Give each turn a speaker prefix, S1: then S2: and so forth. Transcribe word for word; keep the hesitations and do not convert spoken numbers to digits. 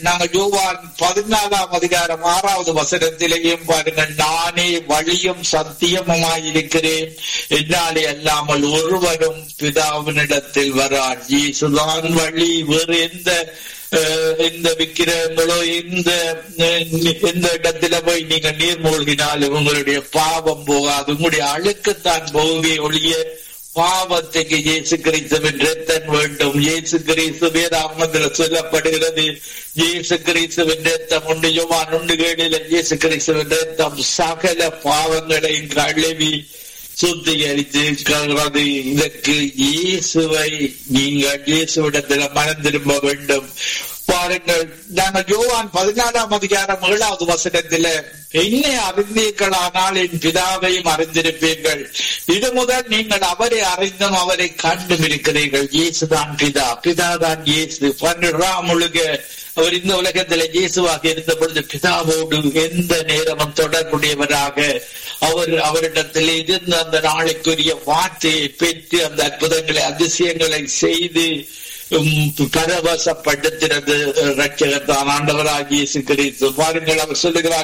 S1: நாங்கள் யோவான் பதினாலாம் அதிகாரம் ஆறாவது வசனத்திலேயும் பாருங்கள், நானே வழியும் சத்தியமுமாயிருக்கிறேன், என்னாலே அல்லாமல் ஒருவரும் பிதாவினிடத்தில் வரான். இயேசுதான் வழி. வேறு எந்த இந்த விக்கிரங்களோ இந்த எந்த இடத்துல போய் நீங்க நீர் மூழ்கினாலும் உங்களுடைய பாவம் போகாது, உங்களுடைய அழுக்குத்தான் போகவே ஒழிய பாவத்துக்கு இயேசு கிறிஸ்துவின் ரத்தம் வேண்டும். இயேசு கிறிஸ்து வேதாகமத்தில் சொல்லப்படுகிறது, இயேசு கிறிஸ்துவின் ரத்தம் உண்டு. யோவான் ஒன்று ஏழில் இயேசு கிறிஸ்துவின் ரத்தம் சகல பாவங்களையும் கழுவி சுத்திகரித்திருக்கிறது. இதற்கு இயேசுவை நீங்கள் இயேசுவிடத்தில் மனம் திரும்ப வேண்டும். பாருங்கள், நாங்கள் யோவான் பதினாலாம் அதிகாரம் ஏழாவது வசனத்தில என்னை அறிந்தீர்களானால் என் பிதாவையும் அறிந்திருப்பீர்கள். இது முதல் நீங்கள் அவரை அறிந்தும் அவரை கண்டும் இருக்கிறீர்கள். இயேசுதான் பிதா, பிதாதான் இயேசு. பன்னிரண்டாம் முழுக அவர் இந்த உலகத்தில இயேசுவாக இருந்த பொழுது பிதாவோடு எந்த நேரமும் தொடர்புடையவராக அவர் அவரிடத்தில் இருந்து அந்த நாளைக்குரிய வார்த்தையை பெற்று அந்த அற்புதங்களை அதிசயங்களை செய்து பரவசப்படுத்தினது ரட்சகத்தான் ஆண்டவராகிய இயேசு கிறிஸ்து. பாருங்கள், அவர் சொல்லுகிறார்,